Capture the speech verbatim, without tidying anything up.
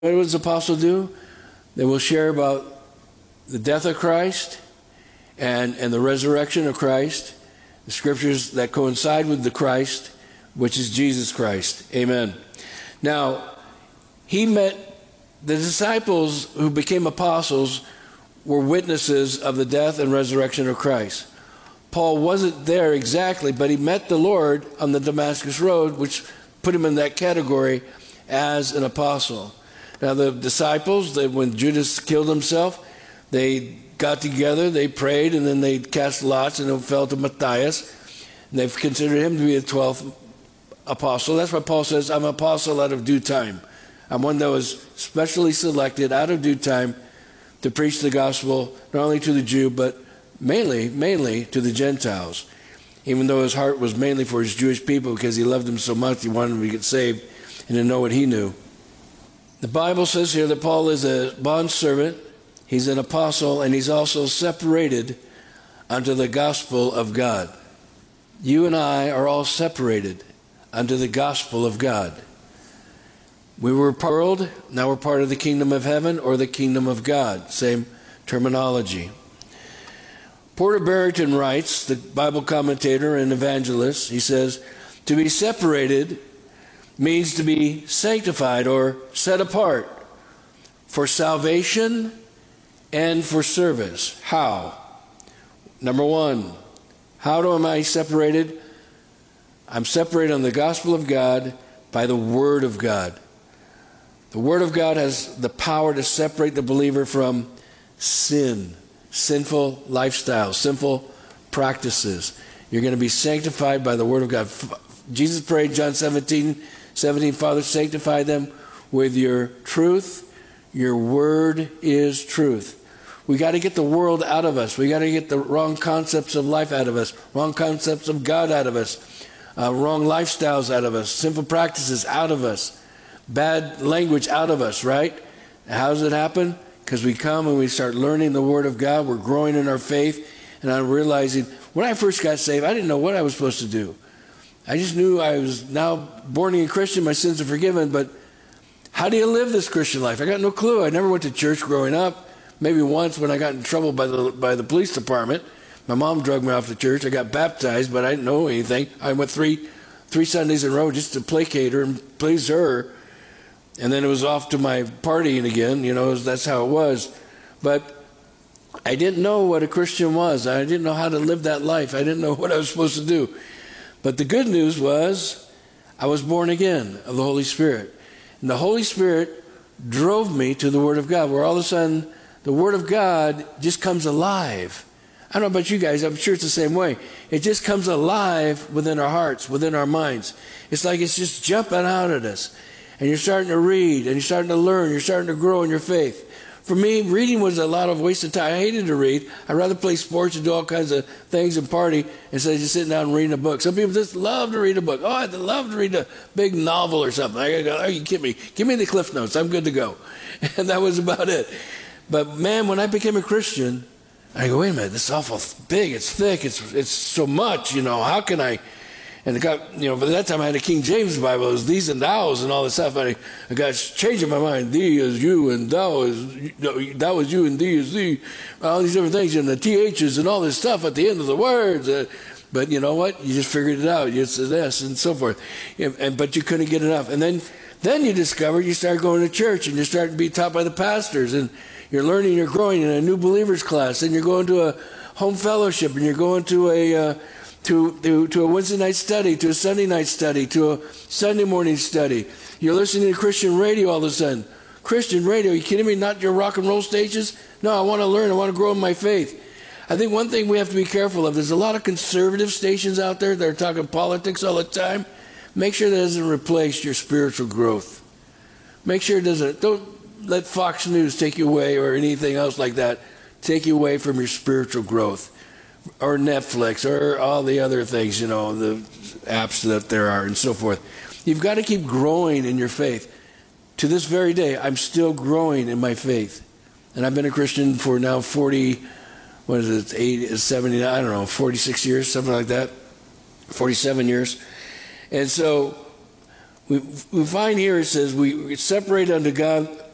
What does the apostle do? They will share about the death of Christ and, and the resurrection of Christ, the scriptures that coincide with the Christ, which is Jesus Christ. Amen. Now, he met the disciples who became apostles were witnesses of the death and resurrection of Christ. Paul wasn't there exactly, but he met the Lord on the Damascus Road, which put him in that category as an apostle. Now, the disciples, they, when Judas killed himself, they got together, they prayed, and then they cast lots, and it fell to Matthias. And they've considered him to be the twelfth apostle. That's why Paul says, I'm an apostle out of due time. I'm one that was specially selected out of due time to preach the gospel, not only to the Jew, but mainly, mainly to the Gentiles. Even though his heart was mainly for his Jewish people, because he loved them so much, he wanted them to get saved and to know what he knew. The Bible says here that Paul is a bondservant, he's an apostle, and he's also separated unto the gospel of God. You and I are all separated unto the gospel of God. We were part of the world, now we're part of the kingdom of heaven or the kingdom of God. Same terminology. Porter Barrington writes, the Bible commentator and evangelist, he says, to be separated means to be sanctified or set apart for salvation and for service. How? Number one, how do am I separated? I'm separated on the gospel of God by the Word of God. The Word of God has the power to separate the believer from sin, sinful lifestyles, sinful practices. You're going to be sanctified by the Word of God. Jesus prayed, John seventeen, seventeen, Father, sanctify them with your truth. Your Word is truth. We got to get the world out of us. We got to get the wrong concepts of life out of us, wrong concepts of God out of us, uh, wrong lifestyles out of us, sinful practices out of us. Bad language out of us, right? How does it happen? Because we come and we start learning the Word of God. We're growing in our faith. And I'm realizing, when I first got saved, I didn't know what I was supposed to do. I just knew I was now born again Christian, my sins are forgiven, but how do you live this Christian life? I got no clue. I never went to church growing up. Maybe once when I got in trouble by the by the police department. My mom drugged me off to church. I got baptized, but I didn't know anything. I went three, three Sundays in a row just to placate her and please her. And then it was off to my partying again, you know, that's how it was. But I didn't know what a Christian was. I didn't know how to live that life. I didn't know what I was supposed to do. But the good news was I was born again of the Holy Spirit. And the Holy Spirit drove me to the Word of God, where all of a sudden the Word of God just comes alive. I don't know about you guys, I'm sure it's the same way. It just comes alive within our hearts, within our minds. It's like it's just jumping out at us. And you're starting to read, and you're starting to learn, you're starting to grow in your faith. For me, reading was a lot of waste of time. I hated to read. I'd rather play sports and do all kinds of things and party instead of just sitting down and reading a book. Some people just love to read a book. Oh, I'd love to read a big novel or something. I go, oh, you kidding me? Give me the Cliff Notes. I'm good to go. And that was about it. But man, when I became a Christian, I go, wait a minute, this is awful big. It's thick. It's it's so much, you know. How can I... And it got, you know, by that time I had a King James Bible. It was these and thous and all this stuff. And I, I got changing my mind. Thee is you and thou is, thou is you and thee is thee. All these different things. And the T H's and all this stuff at the end of the words. Uh, but you know what? You just figured it out. It's this and so forth. And, and, but you couldn't get enough. And then, then you discovered you start going to church and you start to be taught by the pastors. And you're learning, you're growing in a new believers class. And you're going to a home fellowship and you're going to a... Uh, To, to to a Wednesday night study, to a Sunday night study, to a Sunday morning study. You're listening to Christian radio all of a sudden. Christian radio, you kidding me? Not your rock and roll stations? No, I want to learn. I want to grow in my faith. I think one thing we have to be careful of, there's a lot of conservative stations out there that are talking politics all the time. Make sure that doesn't replace your spiritual growth. Make sure it doesn't. Don't let Fox News take you away or anything else like that take you away from your spiritual growth. Or Netflix, or all the other things, you know, the apps that there are and so forth. You've got to keep growing in your faith. To this very day, I'm still growing in my faith. And I've been a Christian for now forty, what is it, eighty, seventy, I don't know, forty-six years, something like that, forty-seven years. And so we, we find here it says, we separate unto God